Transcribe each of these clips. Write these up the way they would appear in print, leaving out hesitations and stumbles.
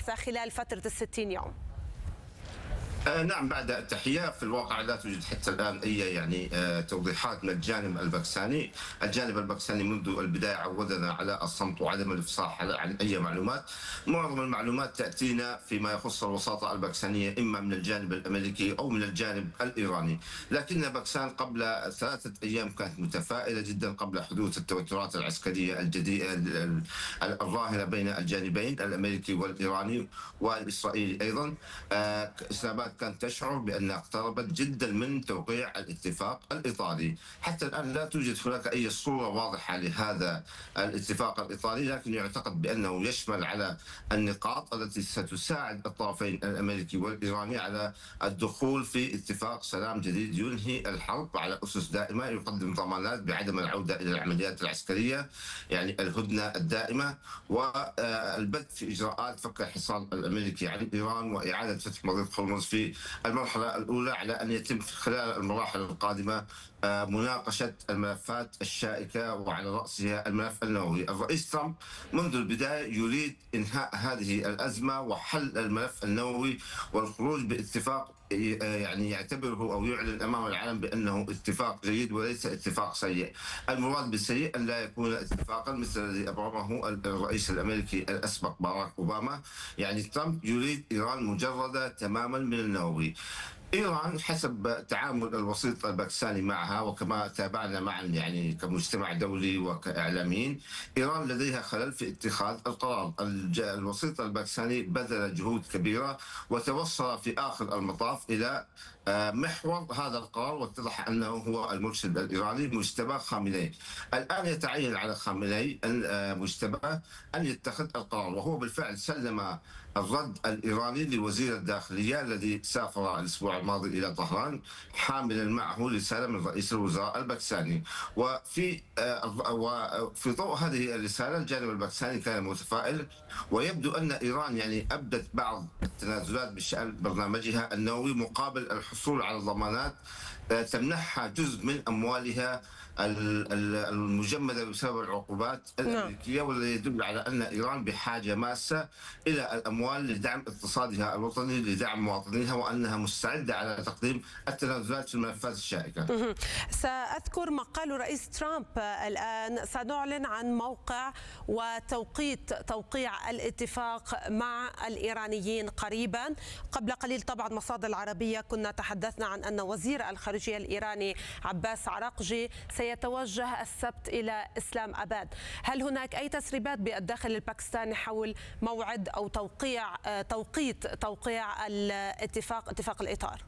غزة خلال فترة ال60 يوم؟ نعم، بعد التحية. في الواقع لا توجد حتى الآن أي توضيحات من الجانب الباكستاني. الجانب الباكستاني منذ البداية عودنا على الصمت وعدم الإفصاح عن أي معلومات. معظم المعلومات تأتينا فيما يخص الوساطة الباكستانية إما من الجانب الأمريكي أو من الجانب الإيراني، لكن باكستان قبل 3 أيام كانت متفائلة جدا قبل حدوث التوترات العسكرية الجديدة الظاهرة بين الجانبين الأمريكي والإيراني والإسرائيلي أيضا. إسلاماباد كانت تشعر بأنها اقتربت جدا من توقيع الاتفاق الإيطالي. حتى الآن لا توجد هناك أي صورة واضحة لهذا الاتفاق الإيطالي، لكن يعتقد بأنه يشمل على النقاط التي ستساعد الطرفين الأمريكي والإيراني على الدخول في اتفاق سلام جديد ينهي الحرب على أسس دائمة، يقدم ضمانات بعدم العودة إلى العمليات العسكرية، يعني الهدنة الدائمة، والبدء في إجراءات فك الحصار الأمريكي عن إيران وإعادة فتح مضيق هرمز في المرحلة الأولى، على أن يتم خلال المراحل القادمة مناقشة الملفات الشائكة وعلى رأسها الملف النووي. الرئيس ترامب منذ البداية يريد إنهاء هذه الأزمة وحل الملف النووي والخروج باتفاق يعني يعتبره أو يعلن أمام العالم بأنه اتفاق جيد وليس اتفاق سيء. المراد بالسيء أن لا يكون اتفاقا مثل الذي أبرمه الرئيس الأمريكي الأسبق باراك أوباما. يعني ترامب يريد إيران مجردة تماما من النووي. إيران حسب تعامل الوسيط الباكستاني معها وكما تابعنا معا يعني كمجتمع دولي وكإعلاميين، إيران لديها خلل في اتخاذ القرار. الوسيط الباكستاني بذل جهود كبيرة وتوصل في آخر المطاف إلى محور هذا القرار، واتضح أنه هو المرشد الإيراني مجتبى خامنئي. الآن يتعين على خامنئي مجتبى أن يتخذ القرار، وهو بالفعل سلم الرد الإيراني لوزير الداخلية الذي سافر الأسبوع الماضي إلى طهران حاملا معه رسالة من رئيس الوزراء الباكستاني. وفي ضوء هذه الرسالة الجانب الباكستاني كان متفائل، ويبدو أن إيران يعني أبدت بعض التنازلات بشأن برنامجها النووي مقابل الحصول على ضمانات تمنحها جزء من أموالها المجمدة بسبب العقوبات الأمريكية، والذي يدل على أن إيران بحاجة ماسة إلى الأموال لدعم اقتصادها الوطني لدعم مواطنيها، وأنها مستعدة على تقديم التنازلات في الملفات الشائكة. سأذكر ما قاله رئيس ترامب الآن: سنعلن عن موقع وتوقيت توقيع الاتفاق مع الإيرانيين قريبا. قبل قليل طبعا مصادر العربية كنا تحدثنا عن أن وزير الخارجية الإيراني عباس عراقجي سيتوجه السبت إلى إسلام أباد. هل هناك أي تسريبات بالداخل الباكستاني حول موعد أو توقيت توقيع اتفاق الإطار؟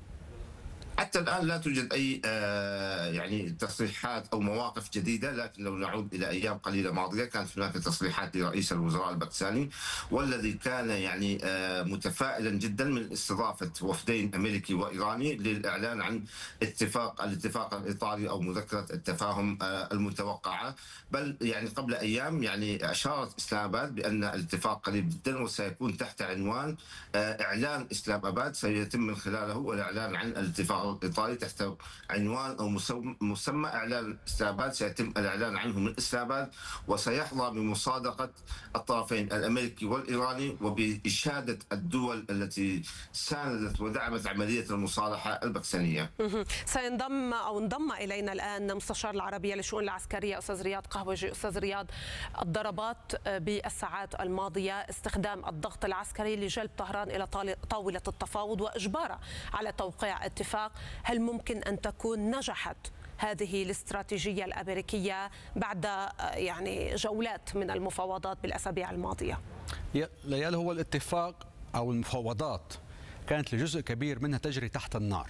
حتى الآن لا توجد أي يعني تصريحات أو مواقف جديدة، لكن لو نعود إلى أيام قليلة ماضية كانت هناك تصريحات لرئيس الوزراء الباكستاني، والذي كان يعني متفائلا جدا من استضافة وفدين أمريكي وإيراني للإعلان عن الاتفاق الإيطالي أو مذكرة التفاهم المتوقعة. بل يعني قبل أيام يعني أشارت إسلام أباد بأن الاتفاق قريب جدا وسيكون تحت عنوان إعلان إسلام أباد، سيتم من خلاله الإعلان عن الاتفاق الإيطالي تحت عنوان أو مسمى إعلان إسلام أباد. سيتم الإعلان عنه من إسلام أباد وسيحظى بمصادقة الطرفين الأمريكي والإيراني وبإشادة الدول التي ساندت ودعمت عملية المصالحة الباكستانية. انضم إلينا الآن مستشار العربية للشؤون العسكرية أستاذ رياض قهوجي. أستاذ رياض، الضربات بالساعات الماضية، استخدام الضغط العسكري لجلب طهران إلى طاولة التفاوض وإجبارها على توقيع اتفاق، هل ممكن أن تكون نجحت هذه الاستراتيجية الأمريكية بعد يعني جولات من المفاوضات بالأسابيع الماضية؟ ليال هو الاتفاق أو المفاوضات كانت لجزء كبير منها تجري تحت النار،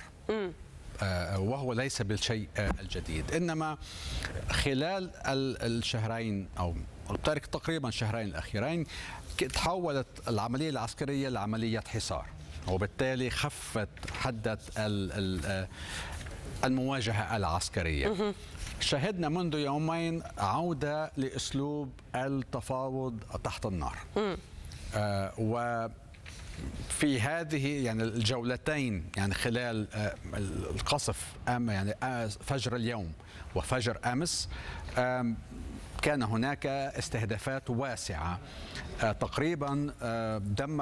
وهو ليس بالشيء الجديد، إنما خلال الشهرين أو تقريبا الشهرين الأخيرين تحولت العملية العسكرية لعملية حصار، وبالتالي حدت المواجهة العسكرية. شهدنا منذ يومين عودة لأسلوب التفاوض تحت النار، وفي هذه يعني الجولتين يعني خلال القصف يعني فجر اليوم وفجر أمس كان هناك استهدافات واسعة تقريبا دمر